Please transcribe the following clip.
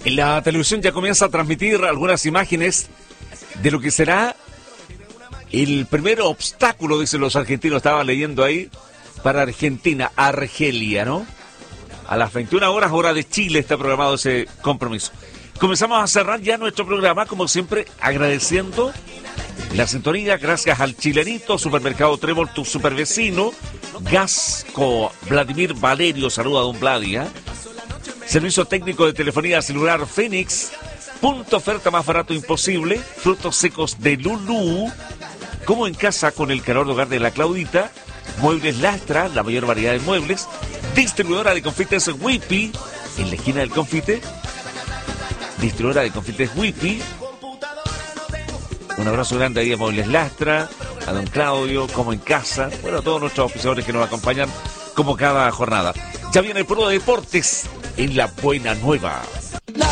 En la televisión ya comienza a transmitir algunas imágenes de lo que será el primer obstáculo, dicen los argentinos, estaba leyendo ahí, para Argentina, Argelia, ¿no? A las 21 horas, hora de Chile, está programado ese compromiso. Comenzamos a cerrar ya nuestro programa, como siempre, agradeciendo la sintonía, gracias al Chilenito, Supermercado Trébol, tu supervecino, Gasco, Vladimir Valerio, saluda a don Vladia, Servicio técnico de telefonía celular Fénix, punto oferta más barato imposible, frutos secos de Lulú, como en casa con el calor de hogar de la Claudita, Muebles Lastra, la mayor variedad de muebles, distribuidora de confites Whippy, en la esquina del confite, distribuidora de confites Whippy. Un abrazo grande ahí a Muebles Lastra, a don Claudio, como en casa, bueno, a todos nuestros oficiadores que nos acompañan como cada jornada. Ya viene el Pro de Deportes en La Buena Nueva.